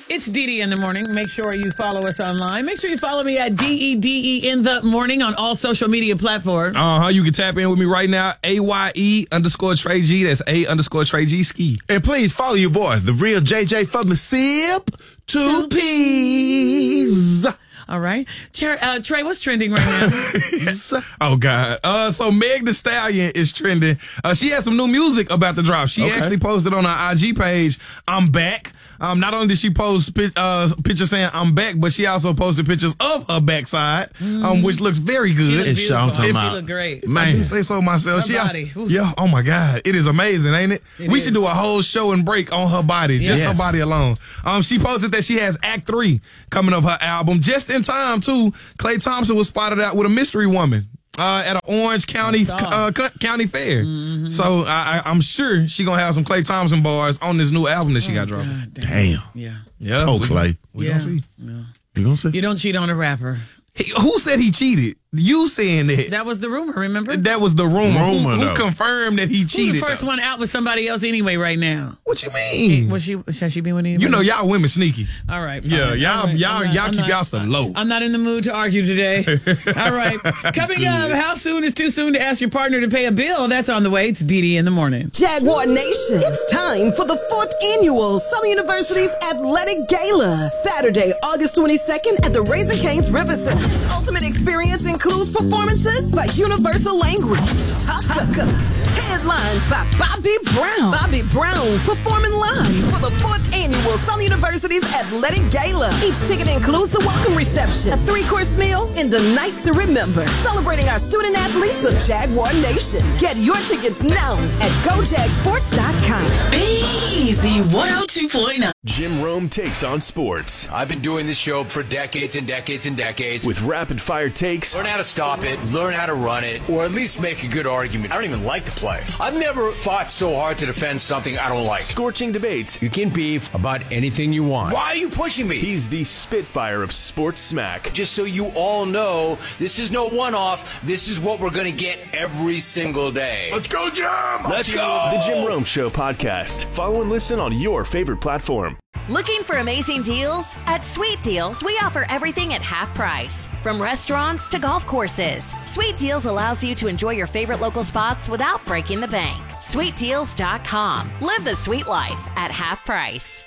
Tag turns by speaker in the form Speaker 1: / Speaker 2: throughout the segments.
Speaker 1: It's DD in the morning. Make sure you follow us online. Make sure you follow me at DEDE in the morning on all social media platforms.
Speaker 2: You can tap in with me right now. AYE_Trey G. That's A_Trey G ski.
Speaker 3: And please follow your boy, the real JJ from the SIP. 2 P's.
Speaker 1: All right. Trey, what's trending right now?
Speaker 2: Oh, God. So Meg Thee Stallion is trending. She has some new music about to drop. She actually posted on her IG page, "I'm back." Not only did she post pictures saying "I'm back," but she also posted pictures of her backside, which looks very good.
Speaker 1: She look great.
Speaker 2: Man, I do say so myself.
Speaker 1: Her body.
Speaker 2: Yeah. Oh my God, it is amazing, ain't it? We should do a whole show and break on her body, just her body alone. She posted that she has Act 3 coming of her album, just in time too. Klay Thompson was spotted out with a mystery woman at an Orange County county fair. So I'm sure she gonna have some Klay Thompson bars on this new album that she got dropping.
Speaker 3: Damn.
Speaker 1: Yeah.
Speaker 3: Oh, Klay.
Speaker 2: We gonna see.
Speaker 1: Yeah.
Speaker 3: You gonna see?
Speaker 1: You don't cheat on a rapper.
Speaker 2: Who said he cheated? You saying that?
Speaker 1: That was the rumor, remember?
Speaker 2: That was the rumor. Who
Speaker 3: Though.
Speaker 2: confirmed that he cheated?
Speaker 1: Who's the first one out with somebody else anyway right now?
Speaker 2: What you mean?
Speaker 1: Has she been with anybody?
Speaker 2: You know y'all women sneaky.
Speaker 1: All right. Fine.
Speaker 2: Yeah, y'all keep y'all stuff low.
Speaker 1: I'm not in the mood to argue today. All right. Coming up, how soon is too soon to ask your partner to pay a bill? That's on the way. It's DD in the morning.
Speaker 4: Jaguar Nation, it's time for the 4th annual Southern University's Athletic Gala. Saturday, August 22nd at the Raising Cane's River Center. Ultimate experience includes performances by Universal Language, Tuska, headlined by Bobby Brown. Bobby Brown performing live for the 4th annual Southern University's Athletic Gala. Each ticket includes the welcome reception, a 3-course meal, and a night to remember. Celebrating our student athletes of Jaguar Nation. Get your tickets now at GoJagSports.com.
Speaker 5: Be easy 102.9.
Speaker 6: Jim Rome takes on sports.
Speaker 7: I've been doing this show for decades and decades and decades.
Speaker 6: With rapid fire takes.
Speaker 7: Learn how to stop it, learn how to run it, or at least make a good argument. I don't even like to play. I've never fought so hard to defend something I don't like.
Speaker 6: Scorching debates.
Speaker 7: You can beef about anything you want. Why are you pushing me?
Speaker 6: He's the Spitfire of sports smack.
Speaker 7: Just so you all know, this is no one-off. This is what we're going to get every single day.
Speaker 3: Let's go, Jim!
Speaker 7: Let's go!
Speaker 6: The Jim Rome Show podcast. Follow and listen on your favorite platform.
Speaker 8: Looking for amazing deals? At Sweet Deals, we offer everything at half price. From restaurants to golf courses, Sweet Deals allows you to enjoy your favorite local spots without breaking the bank. SweetDeals.com. Live the sweet life at half price.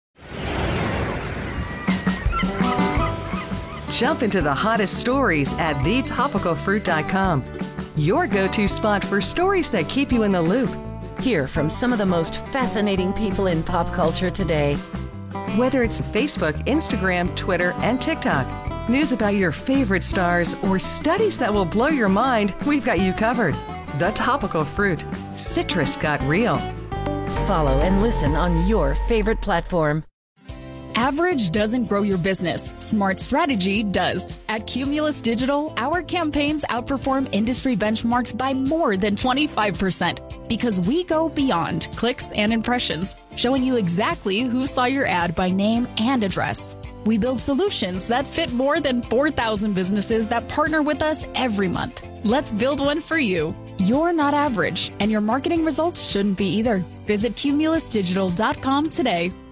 Speaker 9: Jump into the hottest stories at thetopicalfruit.com. Your go-to spot for stories that keep you in the loop.
Speaker 8: Hear from some of the most fascinating people in pop culture today.
Speaker 9: Whether it's Facebook, Instagram, Twitter, and TikTok, news about your favorite stars, or studies that will blow your mind, we've got you covered. The Topical Fruit. Citrus got real.
Speaker 8: Follow and listen on your favorite platform.
Speaker 10: Average doesn't grow your business. Smart strategy does. At Cumulus Digital, our campaigns outperform industry benchmarks by more than 25% because we go beyond clicks and impressions, showing you exactly who saw your ad by name and address. We build solutions that fit more than 4,000 businesses that partner with us every month. Let's build one for you. You're not average, and your marketing results shouldn't be either. Visit cumulusdigital.com today.